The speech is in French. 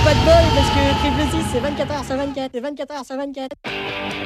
pas de bol parce que Triple 6 c'est 24h sur 24 et 24h sur 24.